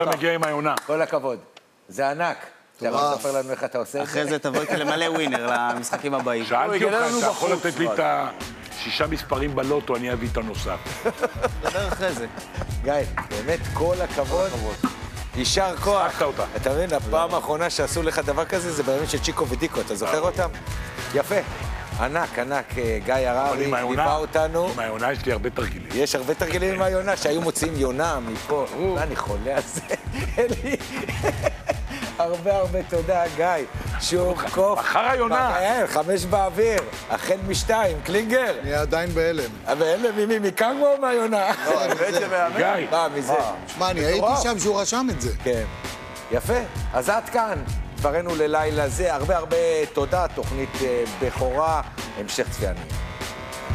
אתה מגיע עם היונה. כל הכבוד. זה ענק. אתה יכול לספר לנו איך אתה עושה את זה? אחרי זה תבוא איתי למלא ווינר למשחקים הבאים. שאלתי אותך, אתה יכול לתת לי את ה6 מספרים בלוטו, אני אביא את הנוסף. נדבר אחרי זה. גיא, באמת כל הכבוד. יישר כוח. שחקת אותה. אתה מבין, הפעם האחרונה שעשו לך דבר כזה זה בימים של צ'יקו ודיקו, אתה זוכר אותם? יפה. ענק, ענק, גיא הררי, ליווה אותנו. עם היונה יש לי הרבה תרגילים. יש הרבה תרגילים עם היונה, שהיו מוציאים יונה מפה. אני חולה על זה. אלי. הרבה תודה, גיא. שוב קוף. מחר היונה. 5 באוויר. החל מ2, קלינגר. אני עדיין בהלם. בהלם ממי? מקנגו או מהיונה? לא, אני בעצם מאמן. גיא. מה, מזה? שמע, אני הייתי שם שהוא רשם את זה. כן. יפה. אז עד כאן. דברנו ללילה זה. הרבה תודה. תוכנית בכורה. המשך צפייה נעימה.